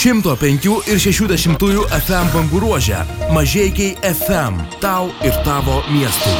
105 ir 60 FM bangų ruože. Mažeikiai FM. Tau ir tavo miestui.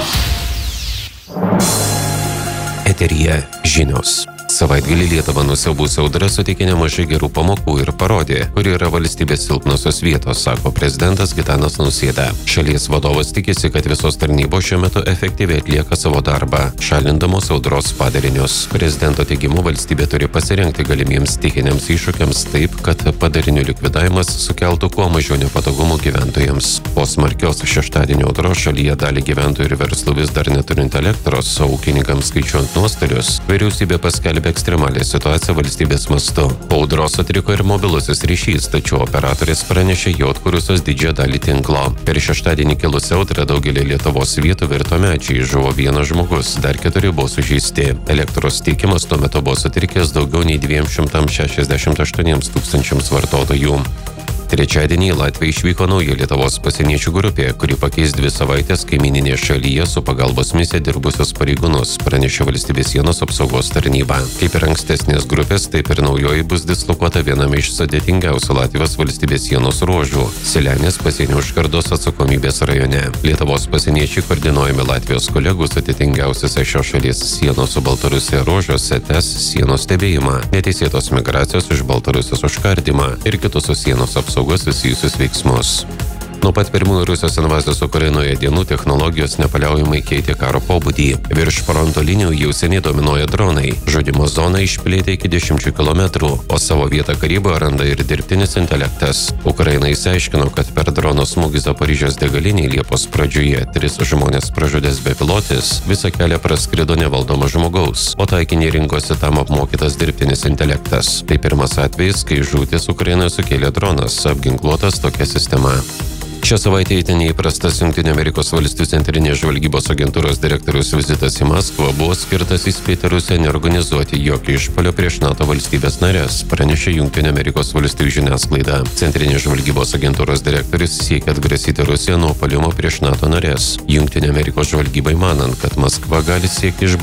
Eteryje žinios. Savaitgalį Lietuvą nusiaubusi audra suteikė nemažai gerų pamokų ir parodė, kur yra valstybės silpnosios vietos, sako prezidentas Gitanas Nausėda. Šalies vadovas tikisi, kad visos tarnybos šiuo metu efektyviai atlieka savo darbą, šalindamos audros padarinius. Prezidento teigimu, valstybė turi pasirengti galimiems stichiniams iššūkiams taip, kad padarinių likvidavimas sukeltų kuo mažiau nepatogumų gyventojams. Po smarkios šeštadienio audros šalyje dalį gyventojų ir verslų vis dar neturint elektros, o ūkininkams skaičiuojant nuostolius, vyriausybė paskelbė ekstremalią situaciją valstybės mastu. Po audros sutriko ir mobilusis ryšys, tačiau operatorės pranešė jau atkūrusios didžiąją dalį tinklo. Per šeštadienį kilusią audrą daugelį Lietuvos vietų virto medžiai, žuvo vienas žmogus, dar 4 buvo sužeisti. Elektros tiekimas tuo metu buvo sutrikęs daugiau nei 268 tūkstančiams vartotojų. Trečiadienį į Latviją išvyko nauja Lietuvos pasieniečių grupė, kuri pakeis 2 savaitės kaimyninėje šalyje su pagalbos misija dirbusios pareigūnus, pranešė Valstybės sienos apsaugos tarnyba. Kaip ir ankstesnės grupės, taip ir naujoji bus dislokuota viename iš sudėtingiausių Latvijos valstybės sienos ruožų – Silenės pasienio užkardos atsakomybės rajone. Lietuvos pasieniečiai koordinuojami Latvijos kolegų sudėtingiausiose šios šalies sienos su Baltarusija ruožuose tęs sienos stebėjimą, neteisėtos migracijos iš Baltarusijos užkardymą ir kitus su sienos apsaugos susijusius veiksmus. Nuo pat pirmųjų Rusijos invazijos Ukrainoje dienų technologijos nepaliaujamai keitė karo pobūdį. Virš fronto linijų jau seniai dominuoja dronai. Žudimo zoną išplėtė iki 10 km, o savo vietą karyboje randa ir dirbtinis intelektas. Ukraina išsiaiškino, kad per drono smūgį Zaporižės degalinėje Liepos pradžioje 3 žmonės pražudęs bepilotis visą kelią praskrido nevaldomas žmogaus, o taikinį rinkosi tam apmokytas dirbtinis intelektas. Tai pirmas atvejis, kai žūtis Ukrainoje sukėlė dronas, apginkluotas tokia sistema. Šią savaitę itin neįprastas Jungtinių Amerikos valstijų centrinės žvalgybos agentūros direktoriaus vizitas į Maskvą buvo skirtas įspėti Rusiją neorganizuoti jokio išpuolio prieš NATO valstybės narės, pranešė Jungtinių Amerikos valstijų žiniasklaida. Centrinės žvalgybos agentūros direktorius siekia atgrasyti Rusiją nuo puolimo prieš NATO narės. Jungtinių Amerikos žvalgybai manant, kad Maskva gali siekti išbandyti